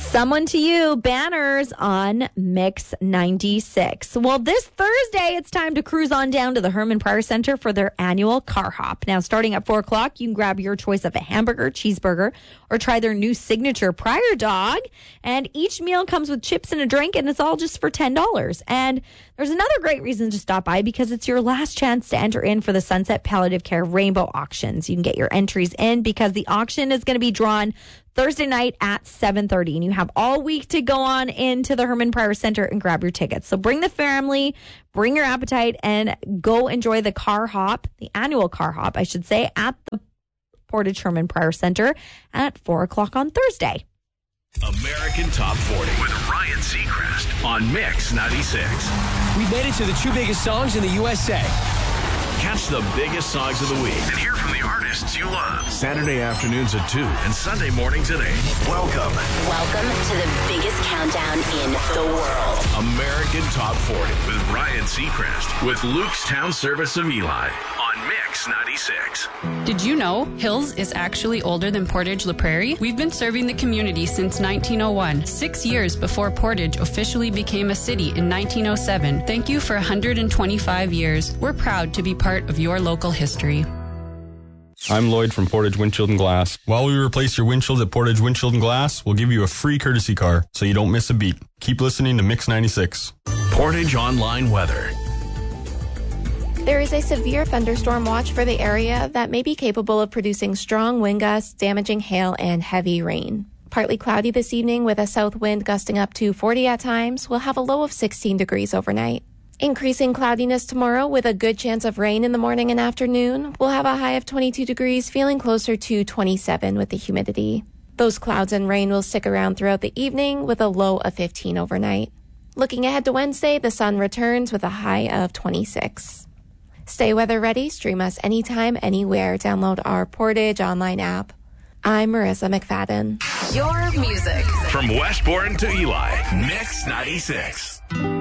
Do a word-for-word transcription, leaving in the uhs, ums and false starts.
Someone to You, banners on Mix ninety-six. Well, this Thursday, it's time to cruise on down to the Herman Pryor Center for their annual car hop. Now, starting at four o'clock, you can grab your choice of a hamburger, cheeseburger, or try their new signature Pryor dog. And each meal comes with chips and a drink, and it's all just for ten dollars. And there's another great reason to stop by because it's your last chance to enter in for the Sunset Palliative Care Rainbow Auctions. You can get your entries in because the auction is going to be drawn Thursday night at seven thirty, and you have all week to go on into the Herman Pryor Center and grab your tickets. So bring the family, bring your appetite, and go enjoy the car hop, the annual car hop, I should say, at the Portage Herman Pryor Center at four o'clock on Thursday. American Top forty with Ryan Seacrest on Mix ninety-six. We made it to the two biggest songs in the U S A. Catch the biggest songs of the week and hear from the artists you love. Saturday afternoons at two and Sunday mornings at eight. Welcome. Welcome to the biggest countdown in the world. American Top forty with Ryan Seacrest with Luke's Town Service of Eli on Mix ninety-six. Did you know Hills is actually older than Portage La Prairie? We've been serving the community since nineteen oh one, six years before Portage officially became a city in nineteen oh seven. Thank you for one hundred twenty-five years. We're proud to be part of your local history. I'm Lloyd from Portage Windshield and Glass. While we replace your windshield at Portage Windshield and Glass, we'll give you a free courtesy car so you don't miss a beat. Keep listening to Mix ninety-six. Portage Online Weather. There is a severe thunderstorm watch for the area that may be capable of producing strong wind gusts, damaging hail, and heavy rain. Partly cloudy this evening with a south wind gusting up to forty at times. We'll have a low of sixteen degrees overnight. Increasing cloudiness tomorrow with a good chance of rain in the morning and afternoon. We'll have a high of twenty-two degrees, feeling closer to twenty-seven with the humidity. Those clouds and rain will stick around throughout the evening with a low of fifteen overnight. Looking ahead to Wednesday, the sun returns with a high of twenty-six. Stay weather ready. Stream us anytime, anywhere. Download our Portage online app. I'm Marissa McFadden. Your music. From Westbourne to Eli, Mix ninety-six.